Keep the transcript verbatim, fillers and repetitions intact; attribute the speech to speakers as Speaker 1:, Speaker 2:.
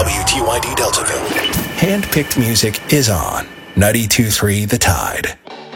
Speaker 1: W T Y D Deltaville. Hand-picked music is on ninety-two point three The Tide.